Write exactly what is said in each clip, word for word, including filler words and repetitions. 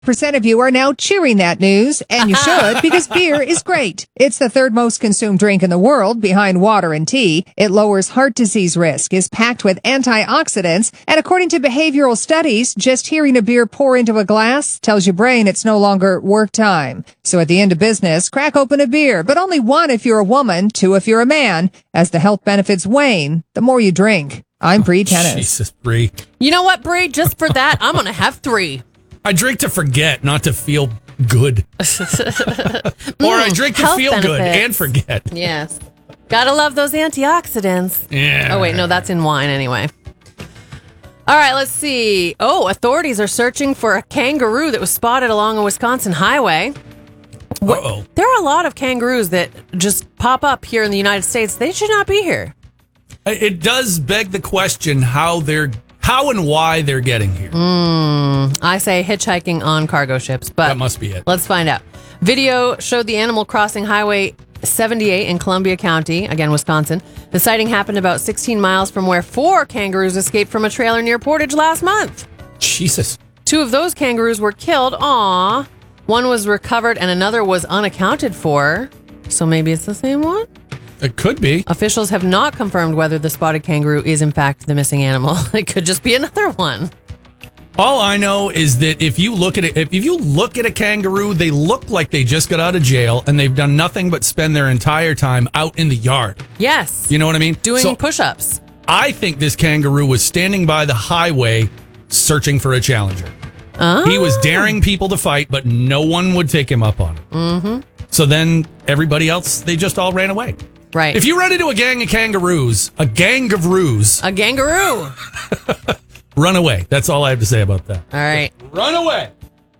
percent of you are now cheering that news, and you should, because beer is great. It's the third most consumed drink in the world, behind water and tea. It lowers heart disease risk, is packed with antioxidants, and according to behavioral studies, just hearing a beer pour into a glass tells your brain it's no longer work time. So at the end of business, crack open a beer, but only one if you're a woman, two if you're a man. As the health benefits wane, the more you drink. I'm Bree Tennis. Jesus, Bree. You know what, Bree? Just for that, I'm going to have three. I drink to forget, not to feel good. Or I drink to health feel benefits. good and forget. Yes. Gotta love those antioxidants. Yeah. Oh, wait, no, that's in wine anyway. All right, let's see. Oh, authorities are searching for a kangaroo that was spotted along a Wisconsin highway. Uh-oh. There are a lot of kangaroos that just pop up here in the United States. They should not be here. It does beg the question how they're how and why they're getting here. Mm, I say hitchhiking on cargo ships, but That must be it. let's find out. Video showed the animal crossing Highway seventy-eight in Columbia County, again, Wisconsin. The sighting happened about sixteen miles from where four kangaroos escaped from a trailer near Portage last month. Jesus. Two of those kangaroos were killed. Aw. One was recovered and another was unaccounted for. So maybe it's the same one? It could be. Officials have not confirmed whether the spotted kangaroo is in fact the missing animal. It could just be another one. All I know is that if you look at it, if you look at a kangaroo, they look like they just got out of jail and they've done nothing but spend their entire time out in the yard. Yes. You know what I mean? Doing So push-ups. I think this kangaroo was standing by the highway searching for a challenger. Oh. He was daring people to fight, but no one would take him up on it. Mm-hmm. So then everybody else, they just all ran away. Right. If you run into a gang of kangaroos, a gang of roos, A kangaroo. run away. That's all I have to say about that. All right. Run away.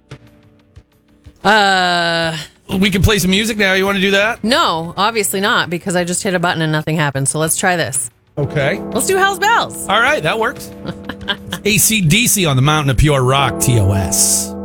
Uh, We can play some music now. You want to do that? no, obviously not, because I just hit a button and nothing happened. So let's try this. Okay. Let's do Hell's Bells. All right, that works. A C D C on the Mountain of Pure Rock, T O S.